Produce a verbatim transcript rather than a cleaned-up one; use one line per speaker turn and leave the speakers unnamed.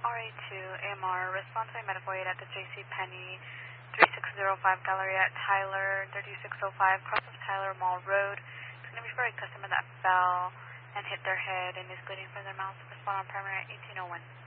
R A two A M R, response by medical aid at the J C Penney, three six zero five Galleria at Tyler, thirty-six oh five, cross of Tyler Mall Road. It's going to be for a customer that fell and hit their head and is bleeding from their mouth. Respond on primary at eighteen oh one.